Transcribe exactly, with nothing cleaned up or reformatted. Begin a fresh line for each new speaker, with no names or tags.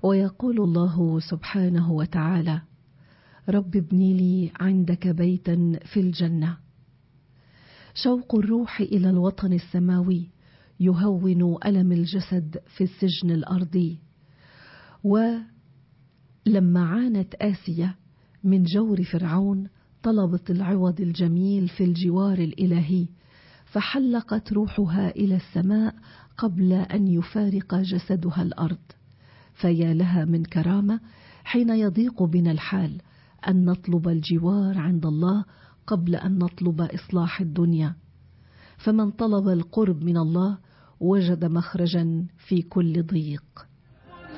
ويقول الله سبحانه وتعالى: رب ابني لي عندك بيتا في الجنة. شوق الروح إلى الوطن السماوي يهون ألم الجسد في السجن الأرضي. ولما عانت آسيا من جور فرعون طلبت العوض الجميل في الجوار الإلهي، فحلقت روحها إلى السماء قبل أن يفارق جسدها الأرض. فيا لها من كرامة حين يضيق بنا الحال أن نطلب الجوار عند الله قبل أن نطلب إصلاح الدنيا. فمن طلب القرب من الله وجد مخرجا في كل ضيق.